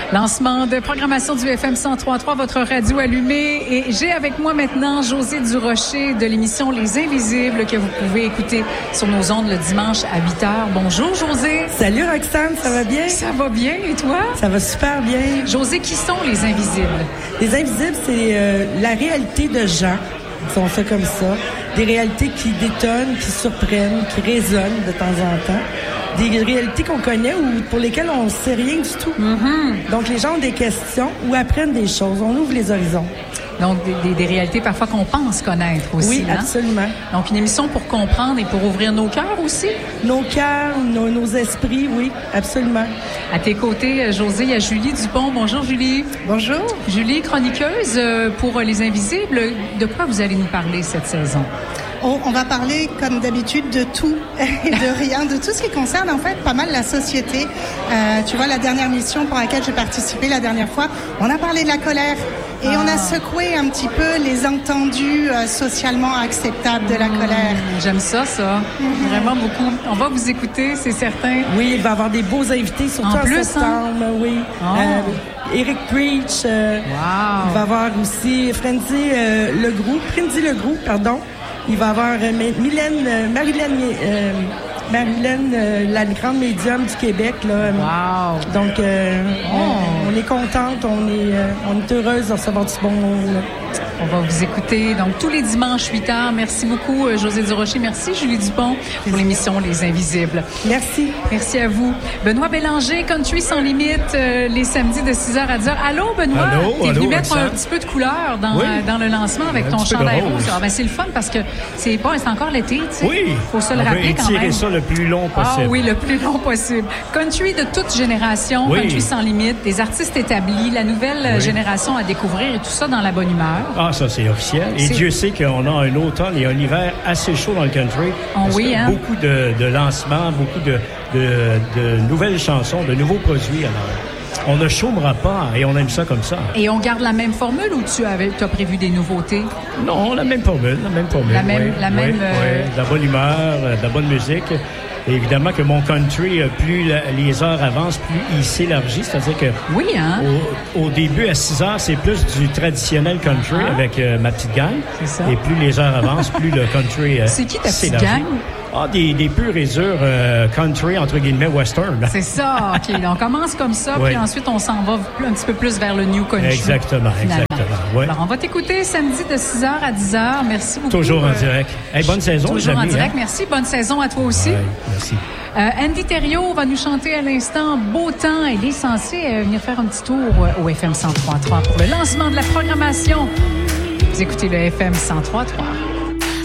Lancement de programmation du FM 103.3, votre radio allumée. Et j'ai avec moi maintenant Josée Durocher de l'émission Les Invisibles que vous pouvez écouter sur nos ondes le dimanche à 8h. Bonjour Josée. Salut Roxane, ça va bien? Ça va bien et toi? Ça va super bien. Josée, qui sont les Invisibles? Les Invisibles, c'est la réalité de gens, disons ça comme ça. Des réalités qui détonnent, qui surprennent, qui résonnent de temps en temps. Des réalités qu'on connaît ou pour lesquelles on ne sait rien du tout. Mm-hmm. Donc, les gens ont des questions ou apprennent des choses. On ouvre les horizons. Donc, des réalités parfois qu'on pense connaître aussi. Oui, hein? absolument. Donc, une émission pour comprendre et pour ouvrir nos cœurs aussi? Nos cœurs, nos esprits, oui, absolument. À tes côtés, Josée, il y a Julie Dupont. Bonjour, Julie. Bonjour. Julie, chroniqueuse pour Les Invisibles. De quoi vous allez nous parler cette saison? On va parler, comme d'habitude, de tout et de rien, de tout ce qui concerne, en fait, pas mal la société. Tu vois, la dernière mission pour laquelle j'ai participé la dernière fois, on a parlé de la colère et on a secoué un petit peu les entendus socialement acceptables de la colère. J'aime ça. Vraiment beaucoup. On va vous écouter, c'est certain. Oui, il va y avoir des beaux invités, surtout en septembre, oui. Eric Preach. Wow. Il va y avoir aussi Frenzy Legroux, Il va y avoir Marilyn, la grande médium du Québec. Là. Wow. Donc, on est contente, on est heureuse de recevoir du bon monde. Là. On va vous écouter donc tous les dimanches 8h. Merci beaucoup Josée Durocher. Merci Julie Dupont pour l'émission Les Invisibles. Merci. Merci à vous. Benoît Bélanger, Country sans limite, les samedis de 6h à 10h. Allô Benoît? T'es venu mettre un petit peu de couleur dans le lancement avec ton chandail rose. C'est le fun parce que c'est encore l'été, tu sais. Oui. Faut se le rappeler quand même. Étirer ça le plus long possible. Ah oui, le plus long possible. Country de toute génération, Country sans limite, des artistes établis, la nouvelle génération à découvrir et tout ça dans la bonne humeur. Ah, ça, c'est officiel. Et Dieu sait qu'on a un automne et un hiver assez chaud dans le country. Beaucoup de lancements, beaucoup de nouvelles chansons, de nouveaux produits. Alors, on ne chômera pas et on aime ça comme ça. Et on garde la même formule ou tu as prévu des nouveautés? Non, la même formule. La même. De la bonne humeur, de la bonne musique. Et évidemment que mon country, plus les heures avancent, plus il s'élargit. C'est-à-dire que au début, à 6 heures, c'est plus du traditionnel country avec ma petite gang. C'est ça. Et plus les heures avancent, plus le country c'est qui ta petite s'élargit. gang? Des purs et durs country, entre guillemets, western. C'est ça, OK. On commence comme ça, puis ensuite, on s'en va un petit peu plus vers le new country. Exactement. Ouais. Alors, on va t'écouter samedi de 6h à 10h. Merci beaucoup. Toujours en direct. Bonne saison, Toujours en direct. Merci. Bonne saison à toi aussi. Ouais, merci. Andy Thériault va nous chanter à l'instant Beau temps. Il est censé venir faire un petit tour au FM 103.3 pour le lancement de la programmation. Vous écoutez le FM 103.3.